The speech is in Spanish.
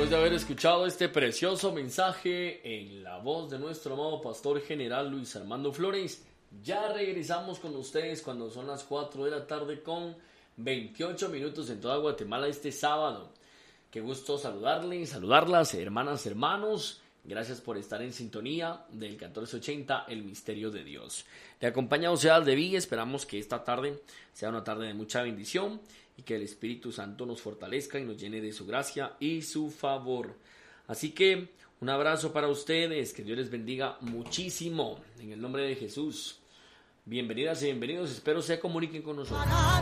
Después de haber escuchado este precioso mensaje en la voz de nuestro amado pastor general Luis Armando Flores, ya regresamos con ustedes cuando son las 4 de la tarde con 28 minutos en toda Guatemala este sábado. Qué gusto saludarlas, hermanas, hermanos. Gracias por estar en sintonía del 1480, El Misterio de Dios. Te acompaña José Aldeví. Esperamos que esta tarde sea una tarde de mucha bendición y que el Espíritu Santo nos fortalezca y nos llene de su gracia y su favor. Así que un abrazo para ustedes, que Dios les bendiga muchísimo en el nombre de Jesús. Bienvenidas y bienvenidos, espero se comuniquen con nosotros.